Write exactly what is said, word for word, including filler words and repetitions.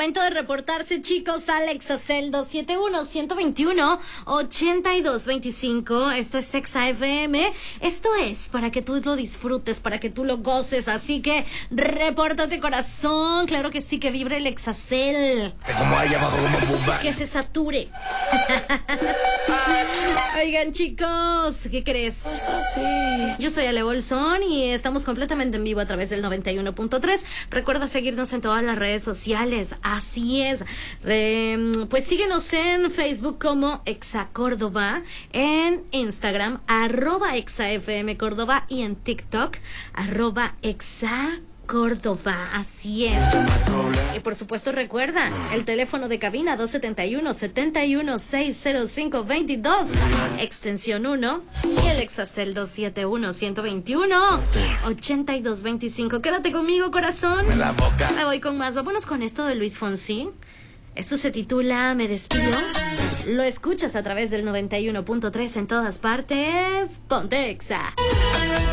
Momento de reportarse, chicos, al Exacel dos siete uno, uno dos uno, ocho dos dos cinco. Esto es Exa F M. Esto es para que tú lo disfrutes, para que tú lo goces. Así que repórtate, corazón. Claro que sí, que vibre el Exacel. Como ahí abajo, como bomba. Que se sature. Oigan, chicos, ¿qué crees? Yo soy Ale Bolsón y estamos completamente en vivo a través del noventa y uno punto tres. Recuerda seguirnos en todas las redes sociales. Así es. Eh, pues síguenos en Facebook como Exa Córdoba, en Instagram arroba Exa F M Córdoba y en TikTok arroba Exa Córdoba, así es. Y por supuesto recuerda el teléfono de cabina dos siete uno, siete uno seis cero cinco dos dos, extensión uno, y el Exacel dos siete uno, uno dos uno, ocho dos dos cinco. Quédate conmigo, corazón. La boca. Me voy con más. Vámonos con esto de Luis Fonsi. Esto se titula Me despido. Lo escuchas a través del noventa y uno punto tres en todas partes. Ponte Exa.